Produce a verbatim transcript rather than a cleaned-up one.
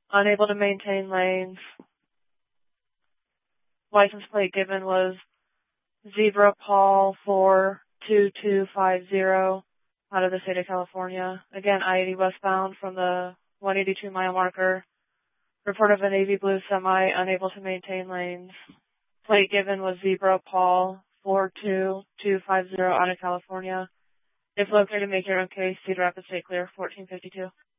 unable to maintain lanes. License plate given was Zebra Paul four two two five zero out of the state of California. Again, I eighty westbound from the one eighty-two mile marker. Report of a navy blue semi unable to maintain lanes. Plate given was Zebra Paul four two two five zero out of California. If located, make your own case. Cedar Rapids State Clear, fourteen fifty-two.